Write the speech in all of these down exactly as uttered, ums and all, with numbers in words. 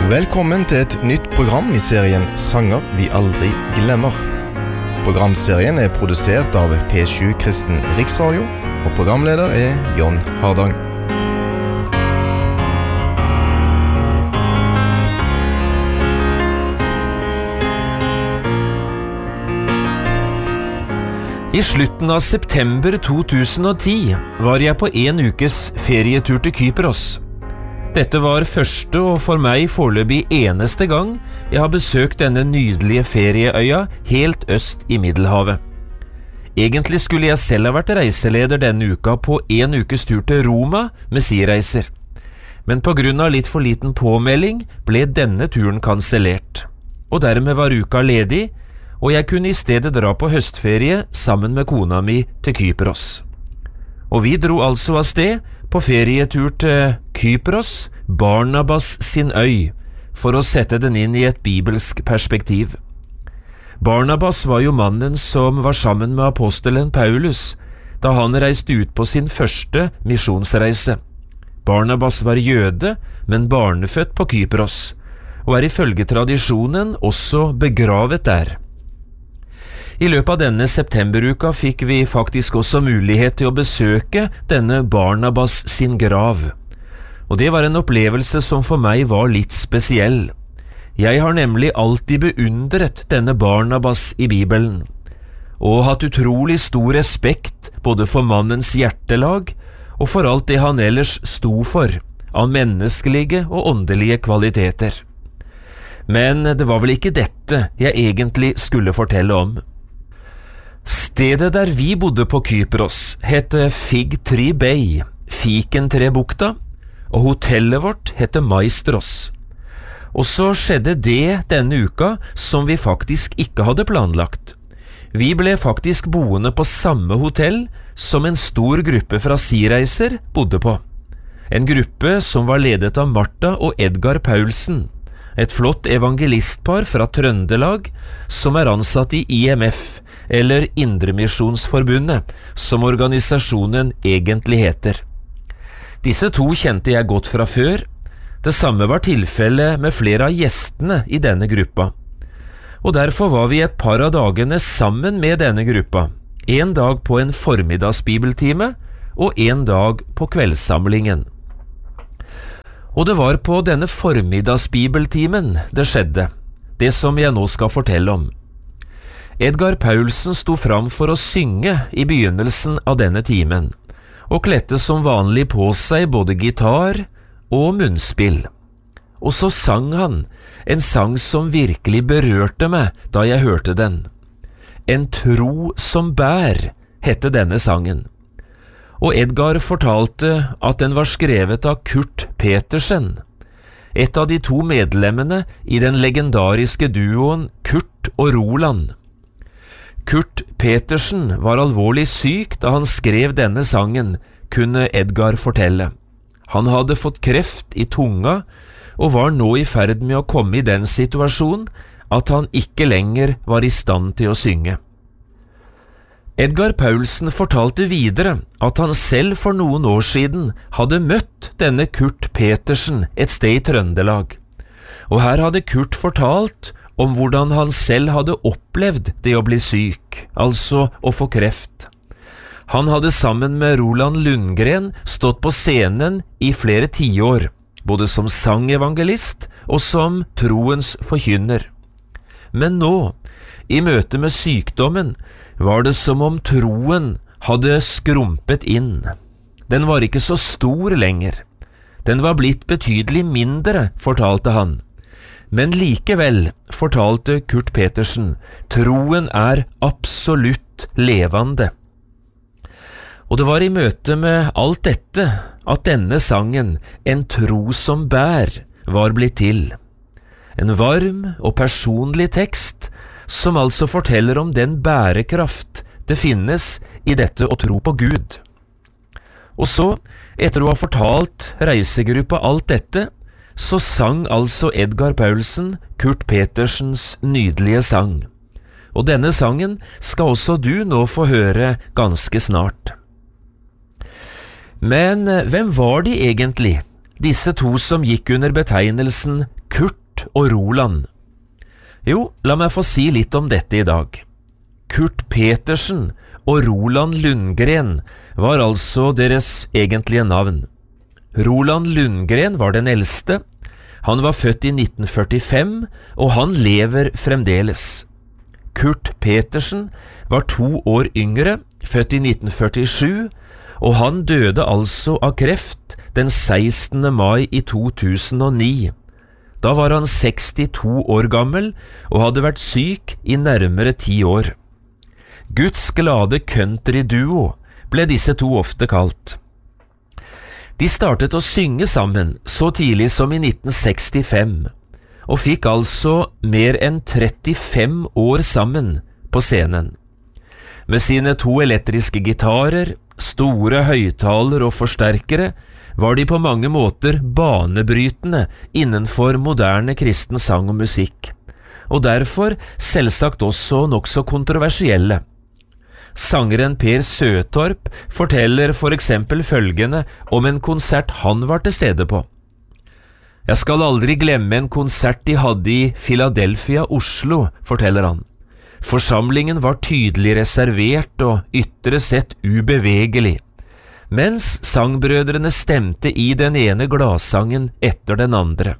Velkommen til et nytt program i serien Sanger vi aldri glemmer. Programserien er produsert av P sju Kristen Riksradio, og programleder er John Hardang. I slutten av september to tusen og ti var jeg på en ukes ferietur til Kypros. Dette var første og for meg foreløpig eneste gang jeg har besøkt denne nydelige ferieøya helt øst i Middelhavet. Egentlig skulle jeg selv ha vært reiseleder denne uka på en ukes tur til Roma med sireiser. Men på grunn av litt for liten påmelding ble denne turen kansellert. Og dermed var uka ledig, og jeg kunne i stedet dra på høstferie sammen med kona mi til Kypros. Og vi dro altså av sted på ferietur til Kypros, Barnabas sin øy, for å sette den inn i et bibelsk perspektiv. Barnabas var jo mannen som var sammen med apostelen Paulus, da han reiste ut på sin første misjonsreise. Barnabas var jøde, men barnefødt på Kypros, og er ifølge tradisjonen også begravet der. I løpet av denne septemberuka fikk vi faktisk også mulighet til å besøke denne Barnabas sin grav. Og det var en opplevelse som for meg var litt spesiell. Jeg har nemlig alltid beundret denne Barnabas i Bibelen, og hatt utrolig stor respekt både for mannens hjertelag og for alt det han ellers sto for, av menneskelige og åndelige kvaliteter. Men det var vel ikke dette jeg egentlig skulle fortelle om. Stedet der vi bodde på Kypros het Fig Tree Bay, Fikentrebukta, og hotellet vårt het Maestros. Og så skjedde det denne uka som vi faktisk ikke hadde planlagt. Vi ble faktisk boende på samme hotell som en stor gruppe fra sireiser bodde på. En gruppe som var ledet av Martha og Edgar Paulsen, et flott evangelistpar fra Trøndelag som er ansatt i I M F, eller Indremisjonsforbundet, som organisasjonen egentlig heter. Disse to kjente jeg godt fra før. Det samme var tilfellet med flere av gjestene i denne gruppa. Og derfor var vi et par av dagene sammen med denne gruppa, en dag på en formiddagsbibeltime og en dag på kveldssamlingen. Og det var på denne formiddagsbibeltimen det skjedde, det som jeg nå skal fortelle om. Edgar Paulsen sto fram for å synge i begynnelsen av denne timen, og kledde som vanlig på seg både gitar og munnspill. Og så sang han en sang som virkelig berørte meg da jeg hørte den. En tro som bær, hette denne sangen. Og Edgar fortalte at den var skrevet av Kurt Petersen, et av de to medlemmene i den legendariske duoen Kurt og Roland. Kurt Petersen var alvorlig syk da han skrev denne sangen, kunne Edgar fortelle. Han hadde fått kreft i tunga, og var nå i ferd med å komme i den situasjonen at han ikke lenger var i stand til å synge. Edgar Paulsen fortalte videre at han selv for noen år siden hadde møtt denne Kurt Petersen et sted i Trøndelag, og her hadde Kurt fortalt om hvordan han selv hadde opplevd det å bli syk, altså å få kreft. Han hadde sammen med Roland Lundgren stått på scenen i flere tiår, både som sangevangelist og som troens forkynner. Men nå, i møte med sykdommen, var det som om troen hadde skrumpet inn. Den var ikke så stor lenger. Den var blitt betydelig mindre, fortalte han. Men likevel, fortalte Kurt Petersen, troen er absolutt levende. Og det var i møte med alt dette at denne sangen, En tro som bær, var blitt til. En varm og personlig tekst, som altså forteller om den bærekraft det finnes i dette å tro på Gud. Og så, etter å ha fortalt reisegruppa alt dette, så sang altså Edgar Paulsen Kurt Petersens nydelige sang. Og denne sangen skal også du nå få høre ganske snart. Men hvem var de egentlig, disse to som gikk under betegnelsen Kurt Kurt og Roland? Jo, la meg få si litt om dette i dag. Kurt Petersen og Roland Lundgren var altså deres egentlige navn. Roland Lundgren var den eldste. Han var født i nitten førtifem, og han lever fremdeles. Kurt Petersen var to år yngre, født i nitten førtisju, og han døde altså av kreft den sekstende mai i to tusen og ni. Da var han sekstito år gammel og hadde vært syk i nærmere ti år. Guds glade country-duo ble disse to ofte kalt. De startet å synge sammen så tidlig som i nitten sekstifem, og fikk altså mer enn trettifem år sammen på scenen. Med sine to elektriske gitarer, store høyttaler og forsterkere var de på mange måter banebrytende innenfor moderne kristen sang og musikk, og derfor selvsagt også nokså kontroversielle. Sangeren Per Søtorp forteller for eksempel følgende om en konsert han var til stede på. Jeg skal aldri glemme en konsert de hadde i Philadelphia, Oslo, forteller han. Forsamlingen var tydelig reservert og ytre sett ubevegelig, mens sangbrødrene stemte i den ene gladsangen etter den andre.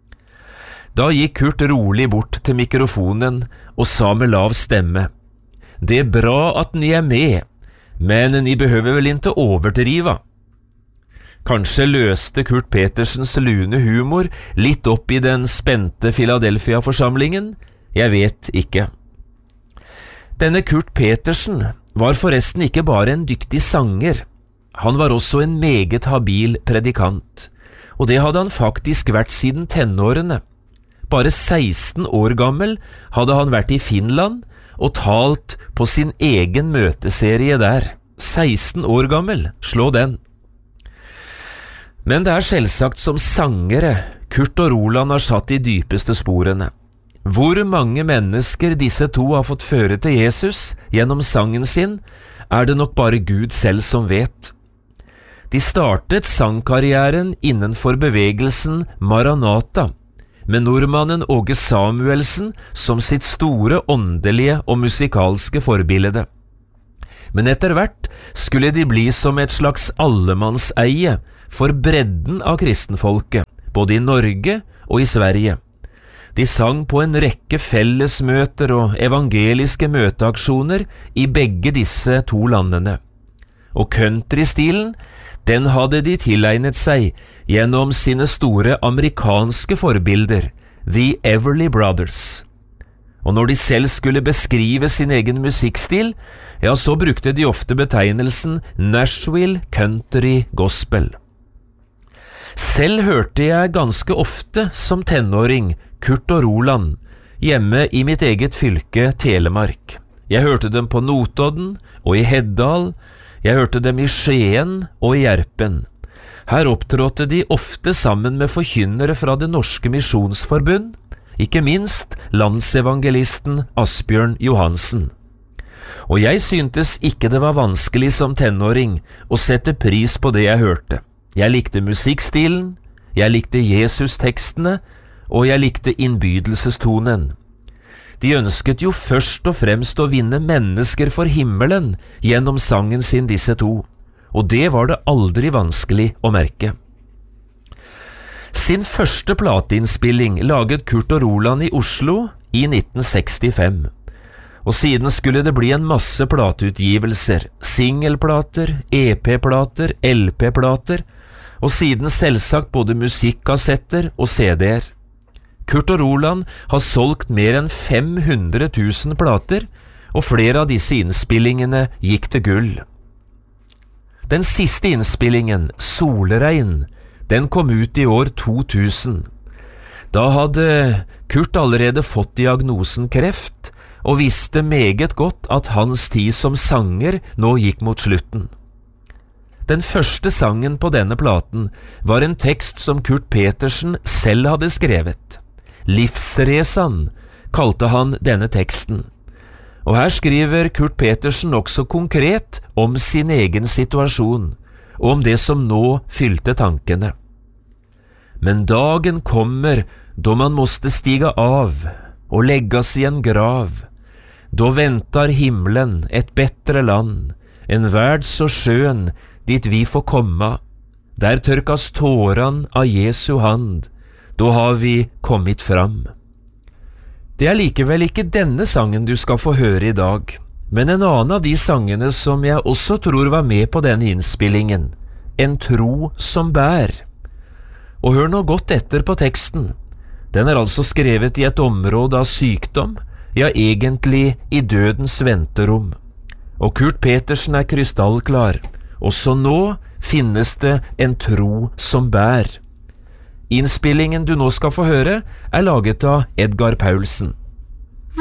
Da gikk Kurt rolig bort til mikrofonen og sa med lav stemme: «Det er bra at ni er med, men ni behøver vel ikke overdriva». Kanskje løste Kurt Petersens lune humor litt opp i den spente Philadelphia-forsamlingen? Jeg vet ikke. Denne Kurt Petersen var forresten ikke bare en dyktig sanger. Han var også en meget habil predikant, og det hadde han faktisk vært siden tenårene. Bare seksten år gammel hadde han vært i Finland og talt på sin egen møteserie der. seksten år gammel, slå den. Men det er selvsagt som sangere Kurt og Roland har satt de dypeste sporene. Hvor mange mennesker disse to har fått føre til Jesus gjennom sangen sin, er det nok bare Gud selv som vet. De startet sangkarrieren innenfor bevegelsen Maranatha, med nordmannen Åge Samuelsen som sitt store åndelige og musikalske forbilde. Men etter hvert skulle de bli som et slags allemannseie for bredden av kristenfolket, både i Norge og i Sverige. De sang på en rekke fellesmøter og evangeliske møteaksjoner i begge disse to landene. Og countrystilen, den hadde de tilegnet seg gjennom sine store amerikanske forbilder, The Everly Brothers. Og når de selv skulle beskrive sin egen musikkstil, ja, så brukte de ofte betegnelsen Nashville Country Gospel. Selv hørte jeg ganske ofte som tenåring Kurt og Roland hjemme i mitt eget fylke Telemark. Jeg hørte dem på Notodden og i Heddal. Jeg hørte dem i Skien og i Gjerpen. Her opptrådte de ofte sammen med forkynnere fra Det Norske Misjonsforbund, ikke minst landsevangelisten Asbjørn Johansen. Og jeg syntes ikke det var vanskelig som tenåring å sette pris på det jeg hørte. Jeg likte musikkstilen, jeg likte Jesus-tekstene, og jeg likte innbydelsestonen. De ønsket jo først og fremst å vinne mennesker for himmelen gjennom sangen sin, disse to, og det var det aldri vanskelig å merke. Sin første plateinnspilling laget Kurt og Roland i Oslo i nitten sekstifem, og siden skulle det bli en masse plateutgivelser, singelplater, E P-plater, L P-plater, og siden selvsagt både musikkassetter og C D-er. Kurt og Roland har solgt mer enn fem hundre tusen plater, og flere av disse innspillingene gikk til gull. Den siste innspillingen, Solregn, den kom ut i år to tusen. Da hadde Kurt allerede fått diagnosen kreft, og visste meget godt at hans tid som sanger nå gikk mot slutten. Den første sangen på denne platen var en tekst som Kurt Petersen selv hadde skrevet. Livsresan kalte han denne teksten. Og her skriver Kurt Petersen også konkret om sin egen situasjon, og om det som nå fylte tankene. Men dagen kommer då man måste stiga av och läggas i en grav. Då väntar himlen ett bättre land, en värld så skön dit vi får komma. Där törkas tåran av Jesu hand, då har vi kommit fram. Det er likevel ikke denne sangen du skal få høre i dag, men en annen av de sangene som jeg også tror var med på denne innspillingen, En tro som bær. Og hør nå godt etter på teksten. Den er altså skrevet i et område av sykdom, ja egentlig i dødens venterom. Og Kurt Petersen er krystallklar. Også nå finnes det en tro som bær. Innspillingen du nå skal få høre er laget av Edgar Paulsen.